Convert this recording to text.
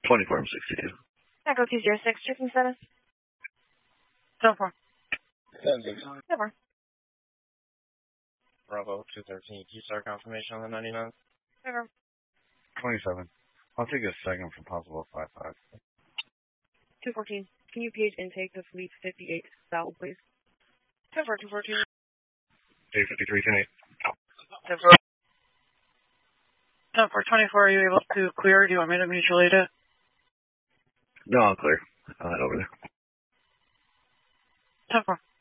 24, I'm 62. Echo 206, checking status. 10-4. 10-4. Bravo 213, can you start confirmation on the 99? 27. I'll take a second for possible 5-5. 214, can you page intake to fleet 58 south, please? 10-4, 214. 53, 10-8. 10-4. 10-4, are you able to clear? Do you want me to mutual aid it? No, I'll clear. I'll head over there. 10-4.